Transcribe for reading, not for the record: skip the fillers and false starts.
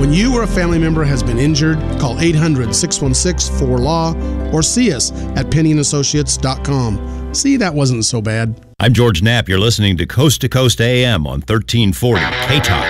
When you or a family member has been injured, call 800-616-4LAW or see us at PennyandAssociates.com. See, that wasn't so bad. I'm George Knapp. You're listening to Coast AM on 1340 K-Talk.